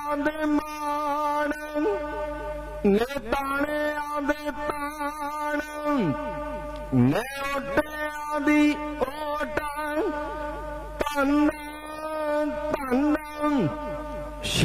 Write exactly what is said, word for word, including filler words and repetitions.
आदे मान ने ताने आदे तान ने ओटे आदि ओट धन धन